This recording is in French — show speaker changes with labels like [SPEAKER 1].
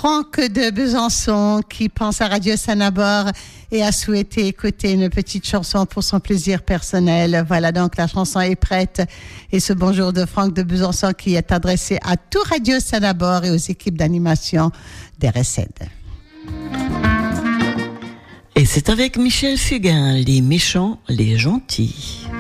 [SPEAKER 1] Franck de Besançon qui pense à Radio Sanabor et a souhaité écouter une petite chanson pour son plaisir personnel. Voilà, donc la chanson est prête. Et ce bonjour de Franck de Besançon qui est adressé à tout Radio Sanabor et aux équipes d'animation d'RSZ.
[SPEAKER 2] Et c'est avec Michel Fugain, les méchants, les gentils.